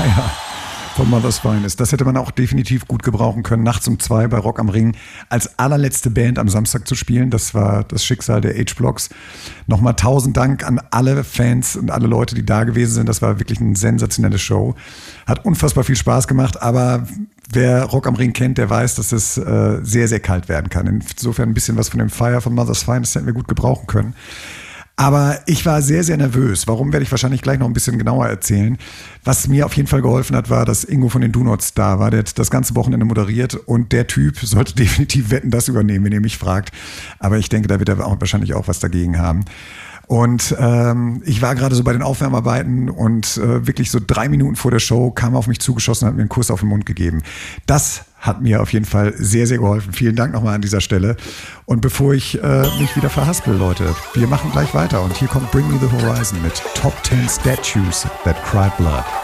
Fire von Mother's Finest. Das hätte man auch definitiv gut gebrauchen können, nachts um 2 bei Rock am Ring als allerletzte Band am Samstag zu spielen. Das war das Schicksal der H-Blocks. Nochmal 1000 Dank an alle Fans und alle Leute, die da gewesen sind. Das war wirklich eine sensationelle Show. Hat unfassbar viel Spaß gemacht, aber wer Rock am Ring kennt, der weiß, dass es sehr, sehr kalt werden kann. Insofern ein bisschen was von dem Fire von Mother's Finest hätten wir gut gebrauchen können. Aber ich war sehr, sehr nervös. Warum, werde ich wahrscheinlich gleich noch ein bisschen genauer erzählen. Was mir auf jeden Fall geholfen hat, war, dass Ingo von den Do-Nots da war. Der hat das ganze Wochenende moderiert und der Typ sollte definitiv Wetten, das übernehmen, wenn ihr mich fragt. Aber ich denke, da wird er wahrscheinlich auch was dagegen haben. Und ich war gerade so bei den Aufwärmarbeiten und wirklich so 3 Minuten vor der Show kam er auf mich zugeschossen und hat mir einen Kuss auf den Mund gegeben. Das hat mir auf jeden Fall sehr, sehr geholfen. Vielen Dank nochmal an dieser Stelle. Und bevor ich mich wieder verhaspel, Leute, wir machen gleich weiter. Und hier kommt Bring Me the Horizon mit Top 10 Statues That Cry Blood.